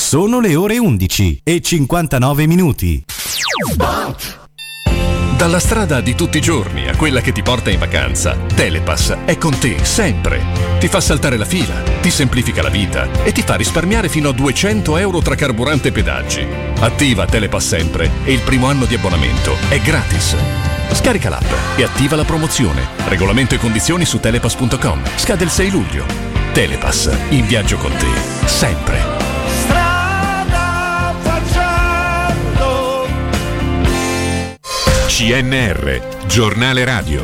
Sono le ore 11:59. Dalla strada di tutti i giorni a quella che ti porta in vacanza, Telepass è con te sempre. Ti fa saltare la fila, ti semplifica la vita e ti fa risparmiare fino a 200 euro tra carburante e pedaggi. Attiva Telepass sempre e il primo anno di abbonamento è gratis. Scarica l'app e attiva la promozione. Regolamento e condizioni su telepass.com. Scade il 6 luglio. Telepass, in viaggio con te, sempre. CNR, giornale radio.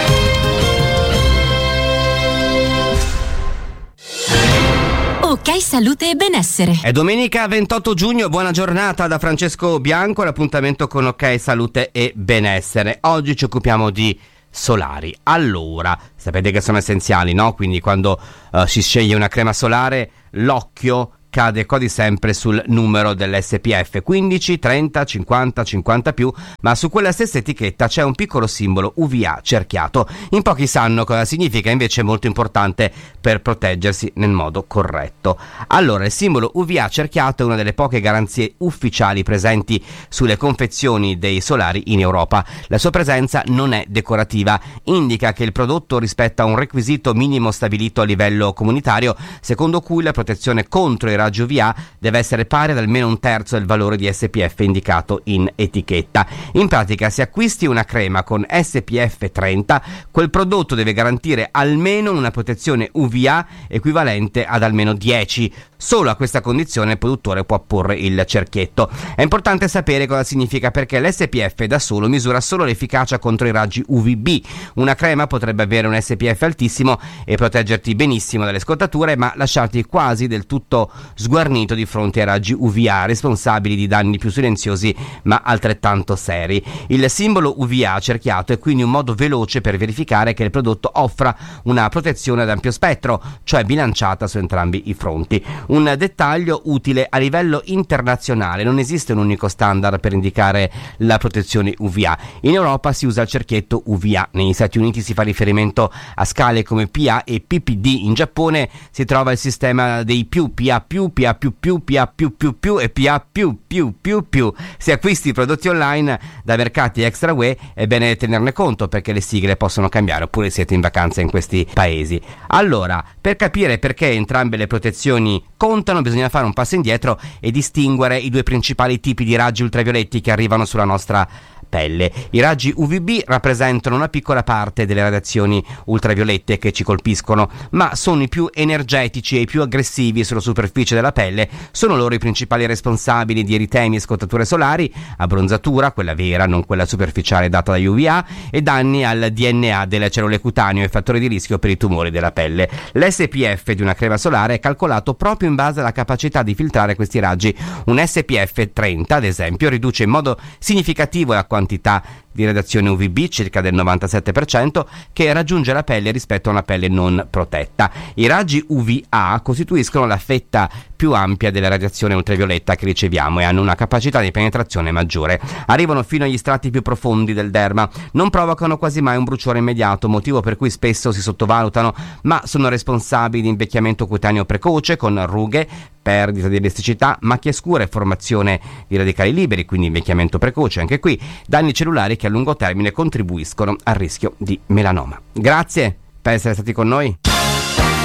Ok Salute e Benessere. È domenica 28 giugno, buona giornata da Francesco Bianco, l'appuntamento con Ok Salute e Benessere. Oggi ci occupiamo di solari. Allora, sapete che sono essenziali, no? Quindi quando si sceglie una crema solare, l'occhio cade quasi sempre sul numero dell'SPF 15, 30, 50, 50 più, ma su quella stessa etichetta c'è un piccolo simbolo UVA cerchiato. In pochi sanno cosa significa, invece è molto importante per proteggersi nel modo corretto. Allora, il simbolo UVA cerchiato è una delle poche garanzie ufficiali presenti sulle confezioni dei solari in Europa. La sua presenza non è decorativa, indica che il prodotto rispetta un requisito minimo stabilito a livello comunitario, secondo cui la protezione contro i raggi UVA deve essere pari ad almeno un terzo del valore di SPF indicato in etichetta. In pratica, se acquisti una crema con SPF 30, quel prodotto deve garantire almeno una protezione UVA equivalente ad almeno 10. Solo a questa condizione il produttore può apporre il cerchietto. È importante sapere cosa significa, perché l'SPF da solo misura solo l'efficacia contro i raggi UVB. Una crema potrebbe avere un SPF altissimo e proteggerti benissimo dalle scottature, ma lasciarti quasi del tutto sguarnito di fronte ai raggi UVA, responsabili di danni più silenziosi ma altrettanto seri. Il simbolo UVA cerchiato è quindi un modo veloce per verificare che il prodotto offra una protezione ad ampio spettro, cioè bilanciata su entrambi i fronti. Un dettaglio utile: a livello internazionale non esiste un unico standard per indicare la protezione UVA. In Europa si usa il cerchietto UVA, negli Stati Uniti si fa riferimento a scale come PA e PPD, in Giappone si trova il sistema dei PA+, PA++, PA++, e PA+++++. Se acquisti prodotti online da mercati extra UE è bene tenerne conto, perché le sigle possono cambiare oppure siete in vacanza in questi paesi. Allora, per capire perché entrambe le protezioni contano, bisogna fare un passo indietro e distinguere i due principali tipi di raggi ultravioletti che arrivano sulla nostra pelle. I raggi UVB rappresentano una piccola parte delle radiazioni ultraviolette che ci colpiscono, ma sono i più energetici e i più aggressivi sulla superficie della pelle. Sono loro i principali responsabili di eritemi e scottature solari, abbronzatura, quella vera, non quella superficiale data da UVA, e danni al DNA delle cellule cutaneo e fattori di rischio per i tumori della pelle. L'SPF di una crema solare è calcolato proprio in base alla capacità di filtrare questi raggi. Un SPF 30, ad esempio, riduce in modo significativo la quantità di radiazione UVB, circa del 97%, che raggiunge la pelle rispetto a una pelle non protetta. I raggi UVA costituiscono la fetta più ampia della radiazione ultravioletta che riceviamo e hanno una capacità di penetrazione maggiore. Arrivano fino agli strati più profondi del derma, non provocano quasi mai un bruciore immediato, motivo per cui spesso si sottovalutano, ma sono responsabili di invecchiamento cutaneo precoce con rughe, perdita di elasticità, macchie scure, formazione di radicali liberi, quindi invecchiamento precoce, anche qui danni cellulari che a lungo termine contribuiscono al rischio di melanoma. Grazie per essere stati con noi.